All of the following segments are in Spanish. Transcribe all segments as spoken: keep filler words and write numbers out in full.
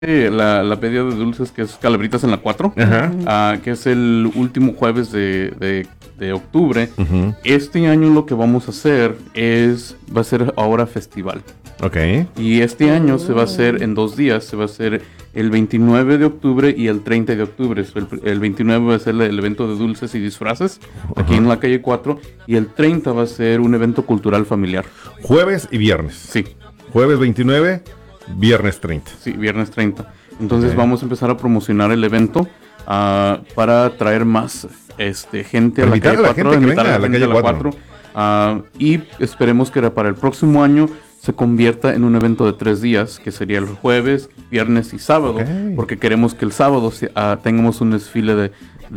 La, la pedida de dulces que es Calabritas en la cuatro, Ajá. uh, que es el último jueves de, de, de octubre. Uh-huh. Este año lo que vamos a hacer es, va a ser ahora festival. Ok. Y este año se va a hacer en dos días, se va a hacer el veintinueve de octubre y el treinta de octubre. El, el veintinueve va a ser el evento de dulces y disfraces, aquí uh-huh. en la calle cuatro, y el treinta va a ser un evento cultural familiar. Jueves y viernes. Sí. Jueves veintinueve. Viernes treinta. Sí, viernes treinta. Entonces okay. vamos a empezar a promocionar el evento uh, para traer más este, gente a la calle cuatro, invitar a la calle cuatro. Uh, y esperemos que para el próximo año se convierta en un evento de tres días, que sería el jueves, viernes y sábado, okay. porque queremos que el sábado uh, tengamos un desfile de,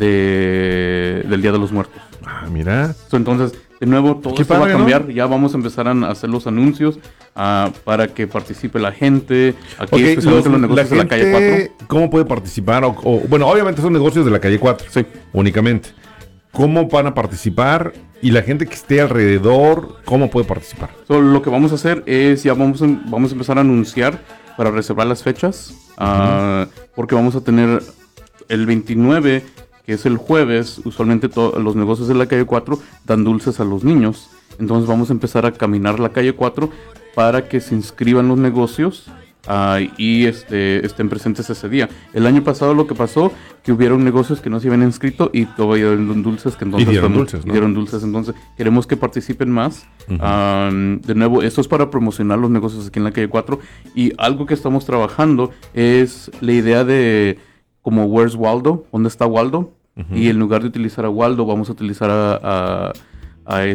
de, del Día de los Muertos. Ah, mira. So, entonces, de nuevo, todo esto va a cambiar. ¿No? Ya vamos a empezar a hacer los anuncios uh, para que participe la gente. Aquí, okay, especialmente los, los negocios la de la calle cuatro. ¿Cómo puede participar? O, o, bueno, obviamente son negocios de la calle cuatro. Sí. Únicamente. ¿Cómo van a participar? Y la gente que esté alrededor, ¿cómo puede participar? So, lo que vamos a hacer es, ya vamos a, vamos a empezar a anunciar para reservar las fechas. Uh-huh. uh, porque vamos a tener el veintinueve, que es el jueves. Usualmente to- los negocios de la calle cuatro dan dulces a los niños. Entonces vamos a empezar a caminar la calle cuatro para que se inscriban los negocios uh, y este, estén presentes ese día. El año pasado lo que pasó, que hubieron negocios que no se habían inscrito y todavía dieron dulces. Que entonces y dieron fueron, dulces, ¿no? Y dieron dulces. Entonces queremos que participen más. Uh-huh. Um, de nuevo, esto es para promocionar los negocios aquí en la calle cuatro. Y algo que estamos trabajando es la idea de como Where's Waldo, ¿dónde está Waldo? Uh-huh. Y en lugar de utilizar a Waldo, vamos a utilizar a, a, a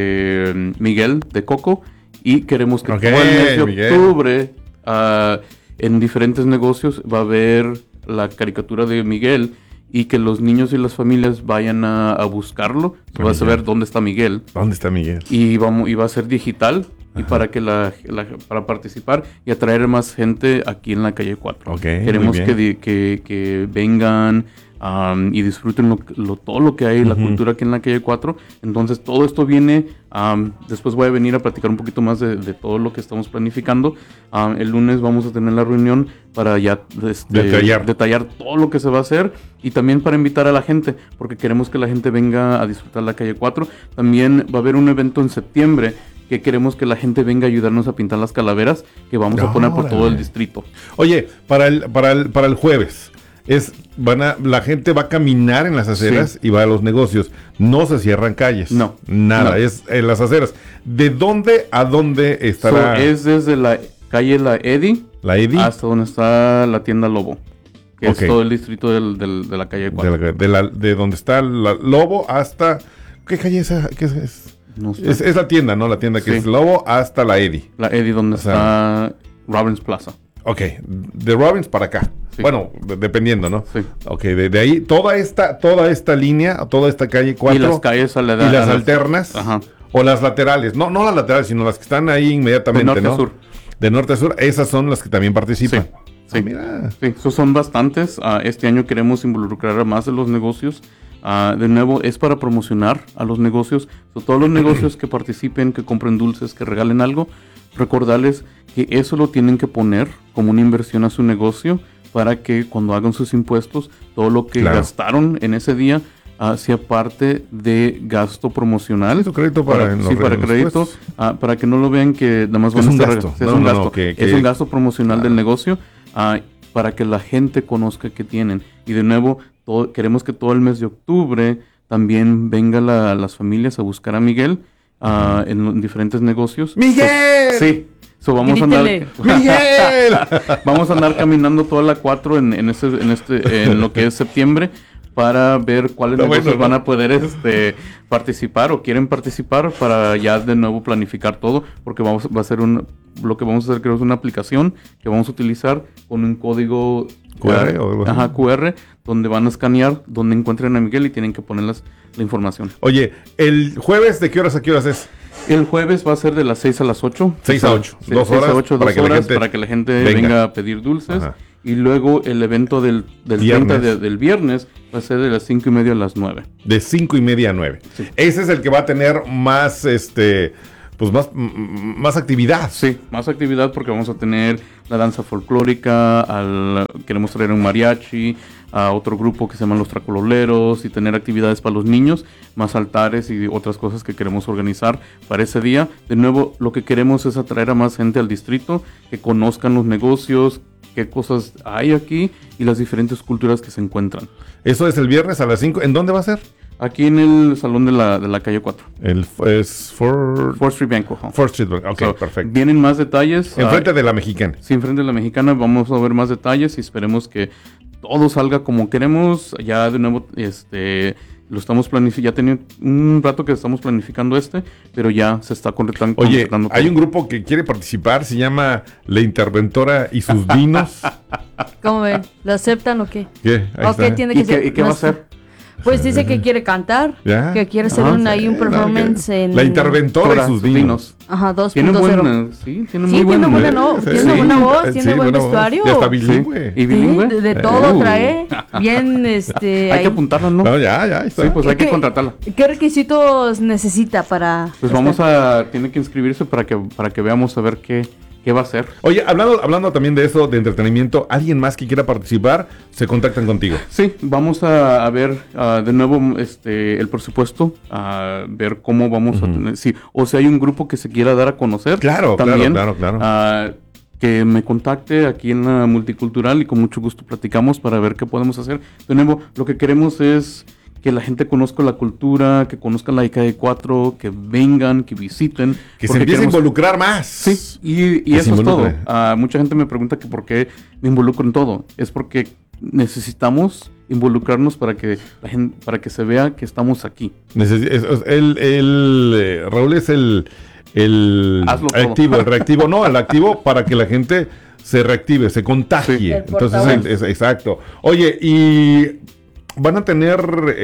este Miguel de Coco. Y queremos que okay, todo el mes de Miguel. octubre, uh, en diferentes negocios, va a haber la caricatura de Miguel. Y que los niños y las familias vayan a, a buscarlo. Se va a saber dónde está Miguel. ¿Dónde está Miguel? Y, vamos, y va a ser digital. Ajá. Y para que la, la para participar y atraer más gente aquí en la calle cuatro. Okay, queremos que, que, que vengan um, y disfruten lo, lo, todo lo que hay, uh-huh. la cultura aquí en la calle cuatro. Entonces todo esto viene, um, después voy a venir a platicar un poquito más de, de todo lo que estamos planificando. Um, el lunes vamos a tener la reunión para ya este, detallar. detallar todo lo que se va a hacer y también para invitar a la gente, porque queremos que la gente venga a disfrutar la calle cuatro. También va a haber un evento en septiembre que queremos que la gente venga a ayudarnos a pintar las calaveras que vamos a poner por todo el distrito. Oye, para el, para el, para el jueves, es, van a, la gente va a caminar en las aceras sí. y va a los negocios. No se cierran calles. No. Nada, no. es en las aceras. ¿De dónde a dónde estará? So, es desde la calle La Eddy. La Eddy. Hasta donde está la tienda Lobo. Que okay. es todo el distrito del, del, de la calle cuatro. De, la, de, la, de donde está la Lobo hasta... ¿Qué calle es esa? ¿Qué es? es? No sé. es, es la tienda, ¿no? La tienda que sí. es Lobo hasta la Eddy. La Eddy donde o sea, está Robbins Plaza. Ok, de Robbins para acá. Sí. Bueno, de, dependiendo, ¿no? Sí. Ok, de, de ahí, toda esta, toda esta línea, toda esta calle cuatro. Y las calles a la edad, Y las alternas. Ajá. O las laterales. No, no las laterales, sino las que están ahí inmediatamente, de norte ¿no? a sur. De norte a sur. Esas son las que también participan. Sí. Sí, ah, mira. Sí, esos son bastantes. Uh, este año queremos involucrar a más de los negocios. Uh, de nuevo, es para promocionar a los negocios. So, todos los negocios que participen, que compren dulces, que regalen algo, recordarles que eso lo tienen que poner como una inversión a su negocio para que cuando hagan sus impuestos, todo lo que claro. gastaron en ese día uh, sea parte de gasto promocional. ¿Es crédito para, para, sí, para crédito, uh, para que no lo vean que nada más van es a un estar gasto. Es no, un no, gasto. No, que, es que, un gasto promocional ah. del negocio. Uh, para que la gente conozca que tienen. Y de nuevo, todo, queremos que todo el mes de octubre también venga la, las familias a buscar a Miguel uh, en, en diferentes negocios. ¡Miguel! So, sí. So, vamos Grítele. a andar ¡Miguel! Vamos a andar caminando toda la cuatro en, en, este, en, este, en lo que es septiembre para ver cuáles no, negocios bueno, van no. a poder este, participar o quieren participar para ya de nuevo planificar todo, porque vamos va a ser un lo que vamos a hacer creo es una aplicación que vamos a utilizar con un código Q R, uh, o ajá, Q R, donde van a escanear donde encuentren a Miguel y tienen que poner las, la información. Oye, ¿el jueves de qué horas a qué horas es? El jueves va a ser de las seis a las ocho. seis a ocho. Sí, dos horas, a ocho, para, dos que horas gente para que la gente venga, venga a pedir dulces. Ajá. Y luego el evento del, del treinta de, del viernes va a ser de las cinco y media a las nueve. De cinco y media a nueve. Sí. Ese es el que va a tener más, este, pues más, m- más actividad. Sí, más actividad porque vamos a tener la danza folclórica, al, queremos traer un mariachi, a otro grupo que se llaman los tracololeros y tener actividades para los niños, más altares y otras cosas que queremos organizar para ese día. De nuevo, lo que queremos es atraer a más gente al distrito, que conozcan los negocios, qué cosas hay aquí y las diferentes culturas que se encuentran. Eso es el viernes a las cinco. ¿En dónde va a ser? Aquí en el salón de la, de la calle cuatro. El es for... fourth Street Banquet Hall. fourth Street. Ok, So, perfecto. Vienen más detalles. Enfrente ah, de la Mexicana. Sí, enfrente de la Mexicana vamos a ver más detalles y esperemos que todo salga como queremos. Ya de nuevo, este, lo estamos planificando. Ya tenía un rato que estamos planificando este, pero ya se está concretando. Oye, concretando hay todo. un grupo que quiere participar, se llama La Interventora y sus vinos. ¿Cómo ven? ¿Lo aceptan o qué? ¿Qué? Ahí ¿O está. qué tiene ¿Y que ser? qué, y qué va a No sé. hacer? Pues dice que quiere cantar, ¿Ya? que quiere hacer Ajá. un, ahí un Sí, no, performance que- en... La Interventora Ahora, y sus vinos. Ajá, Tiene dos punto cero. buena, sí, tiene Sí, muy buena. tiene buena, no, Sí, tiene sí. buena voz, Sí, tiene buen buena voz. vestuario. Ya está Sí. bilingüe. ¿Y Sí, bilingüe? de, de todo Uh. trae. Bien, este... Hay que ahí. apuntarla, ¿no? No, ya, ya, ahí está. Sí, pues hay que ¿Qué- contratarla. ¿Qué requisitos necesita para...? Pues vamos a, tiene que inscribirse para que, para que veamos a ver qué, qué va a hacer. Oye, hablando, hablando también de eso, de entretenimiento, ¿alguien más que quiera participar? Se contactan contigo. Sí, vamos a, a ver ah, de nuevo este el presupuesto, a ver cómo vamos a tener, sí, o si hay un grupo que se quiera dar a conocer. Claro, también, claro, claro, claro. ah, que me contacte aquí en la multicultural y con mucho gusto platicamos para ver qué podemos hacer. De nuevo, lo que queremos es que la gente conozca la cultura, que conozcan la I K E cuatro, que vengan, que visiten. Que se porque empiece queremos- a involucrar más. Sí, y, y Que se eso es todo. involucre. Ah, mucha gente me pregunta que por qué me involucro en todo. Es porque necesitamos involucrarnos para que la gente, para que se vea que estamos aquí. Necesi- es- es- el, el, eh, Raúl es el, el Hazlo todo. activo, el reactivo, no, el activo para que la gente se reactive, se contagie. Sí. El Entonces, portavoz. el- es- exacto. Oye, ¿y van a tener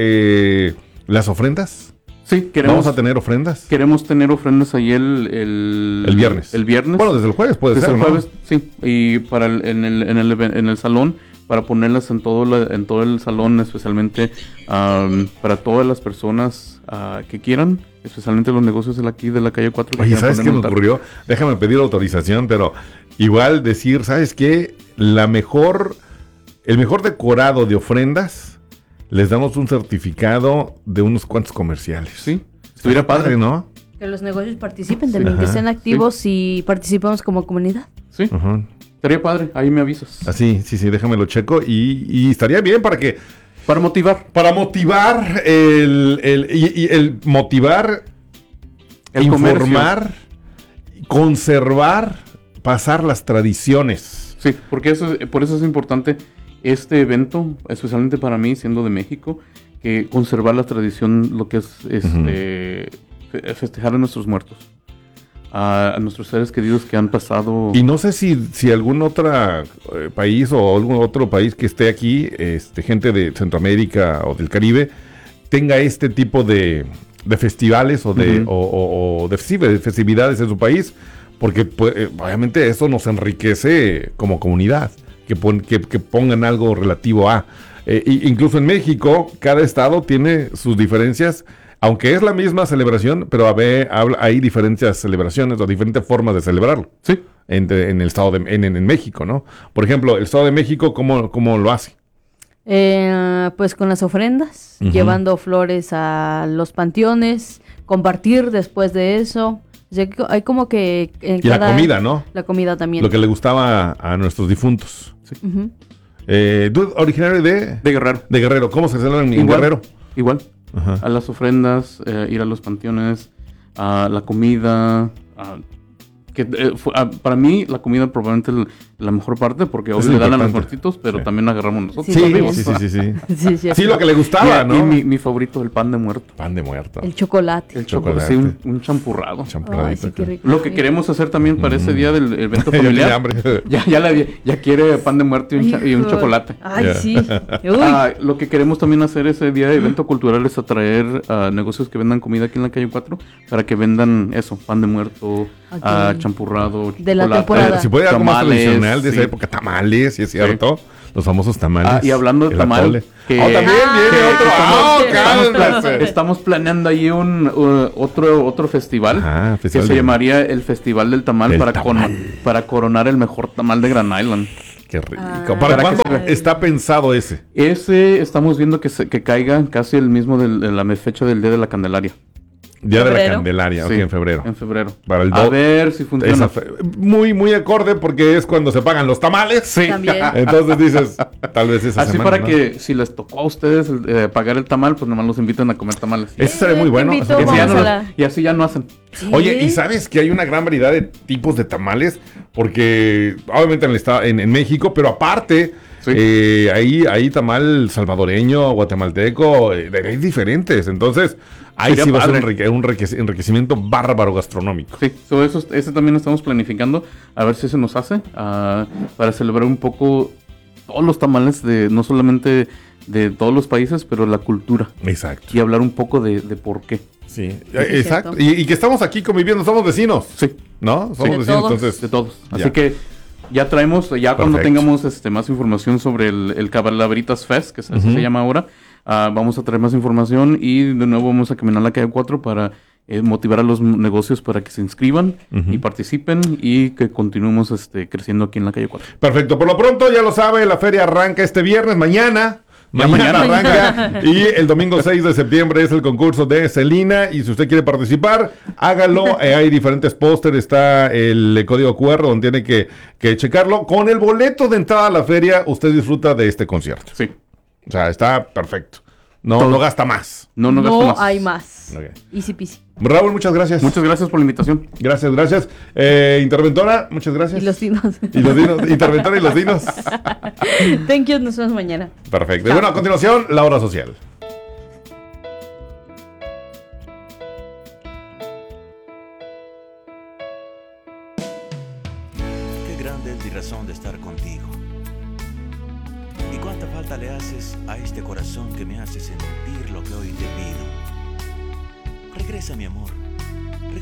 eh, las ofrendas? Sí, queremos, ¿Vamos a tener ofrendas? queremos tener ofrendas ahí el, el, El viernes. El viernes. Bueno, desde el jueves puede Desde ser, el ¿no? jueves, sí. Y para el, en, el, en, el, even- en el salón, para ponerlas en todo, la- en todo el salón, especialmente am, para todas las personas ah, que quieran, especialmente los negocios de la- aquí de la calle cuatro. que Oye, quieran ¿sabes poner qué me un altar. ocurrió? Déjame pedir autorización, pero igual decir, ¿sabes qué? La mejor, el mejor decorado de ofrendas, les damos un certificado de unos cuantos comerciales. Sí, estuviera padre. ¿no? Que los negocios participen también, Ajá. que estén activos y participemos como comunidad. Sí, Ajá. estaría padre, ahí me avisas. Así, sí, sí, déjamelo checo y, y estaría bien para que, Para motivar. para motivar el, el, y, y el motivar, El informar, conservar, pasar las tradiciones. Sí, porque eso es- por eso es importante este evento, especialmente para mí, siendo de México, que conservar la tradición, lo que es este, fe- festejar a nuestros muertos, a, a nuestros seres queridos que han pasado. Y no sé si, si algún otro eh, país o algún otro país que esté aquí, este, gente de Centroamérica o del Caribe, tenga este tipo de, de festivales o de, Ujú. o, o- o de, sí, de festividades en su país, porque pues, eh, obviamente eso nos enriquece como comunidad, que, pon- que, que pongan algo relativo a. Eh, y- incluso en México, cada estado tiene sus diferencias, aunque es la misma celebración, pero a ver, habla- hay diferentes celebraciones o diferentes formas de celebrarlo Sí, en, en el estado de en, en- en México, ¿no? Por ejemplo, el estado de México, ¿cómo, cómo lo hace? Eh, pues con las ofrendas, Ujú. llevando flores a los panteones, compartir después de eso. O sea, que hay como que en Y la cada- comida, ¿no? La comida también. Lo que le gustaba a, a nuestros difuntos. Ujú. Eh, ¿tú, originario de, de Guerrero. de Guerrero? ¿Cómo se celebra en, en Igual. Guerrero? Igual. Ajá. A las ofrendas, eh, ir a los panteones, a la comida. a- que, eh, fu- a- para mí, la comida probablemente es la mejor parte, porque Es obvio lo le dan a los importante. muertitos, pero Sí. también agarramos nosotros. Sí, Sí, los sí, vivos. sí, sí, sí, sí. Sí, sí, Sí, lo que le Y, gustaba, ¿no? y mi, mi favorito, el pan de muerto. Pan de muerto. El chocolate. El Chocolate. chocolate. Sí, un, un champurrado. Champorradito. Ay, sí, qué rico. Lo que queremos hacer también para ese día del evento Ya tiene familiar. hambre. Ya, ya, la- ya quiere pan de muerto y un, cha- y un Hijo. chocolate. Ay, Ya. sí. Uy. Ah, lo que queremos también hacer ese día de evento cultural es atraer a negocios que vendan comida aquí en la calle cuatro para que vendan eso, pan de muerto, Ok. ah, champurrado, De la chocolate, temporada. Si puede algo más tamales, tradicional, original de Sí. esa época, tamales, sí es cierto. Los famosos tamales. Ah, y hablando de el tamal, atole. que- Oh, también Ah, viene que- otro. que Ah, estamos- cálmate. Estamos planeando ahí un uh, otro otro festival Ajá, que festival se de- llamaría el Festival del Tamal, Del para, tamal. con- para coronar el mejor tamal de Grand Island. Qué rico. Ah, ¿Para para cuándo que se- está pensado ese? Ese estamos viendo que, se, que caiga casi el mismo del- de la fecha del Día de la Candelaria. Día de la ¿Febrero? Candelaria, Sí, ok, en febrero. En febrero. Para el A do- ver si funciona. Esa fe- muy, muy acorde porque es cuando se pagan los tamales. Sí. También. Entonces dices, tal vez esa Así semana, para ¿no? que si les tocó a ustedes eh, pagar el tamal, pues nomás los inviten a comer tamales. Ese sería muy Te bueno. invito, Eso Y así, ya sería no vamos muy a los- la- y así ya no hacen. Sí. Oye, ¿y sabes que hay una gran variedad de tipos de tamales? Porque obviamente en, el estado, en, en México, pero aparte, Sí. eh, ahí hay tamal salvadoreño, guatemalteco, eh, hay diferentes. Entonces, ahí Sería sí va a ser un, padre. enrique- un enriquec- enriquecimiento bárbaro gastronómico. Sí, so eso, ese también estamos planificando, a ver si se nos hace, ah, para celebrar un poco todos los tamales de, no solamente de todos los países, pero la cultura. Exacto. Y hablar un poco de, de por qué. Sí, eh, es exacto. cierto. Y, y que estamos aquí conviviendo, somos vecinos. Sí, ¿No? Somos De vecinos, todos. entonces. de todos. Así Ya. que ya traemos, ya cuando Perfecto. tengamos este, más información sobre el, el Calaveritas Fest, que así Ujú. se llama ahora, ah, vamos a traer más información y de nuevo vamos a caminar la calle cuatro para eh, motivar a los negocios para que se inscriban Ujú. y participen y que continuemos este, creciendo aquí en la calle cuatro. Perfecto. Por lo pronto, ya lo sabe, la feria arranca este viernes, mañana. Ya Mañana mañana. arranca. Y el domingo seis de septiembre es el concurso de Celina. Y si usted quiere participar, hágalo. Eh, hay diferentes pósteres. Está el eh, código cu erre donde tiene que, que checarlo. Con el boleto de entrada a la feria, usted disfruta de este concierto. Sí, O sea, está perfecto. No, Todo. no gasta más. no, no, gasto No más. hay más. Ok. Easy peasy. Raúl, muchas gracias. Muchas gracias por la invitación. Gracias, gracias. Eh, interventora, muchas gracias. Y los dinos. Y los dinos. Interventora y los dinos. Thank you, nos vemos mañana. Perfecto. Y Chao. bueno, a continuación, la hora social. Qué grande es mi razón de estar contigo. Y cuánta falta le haces a este corazón que me hace sentir lo que hoy te pido. Regresa, mi amor.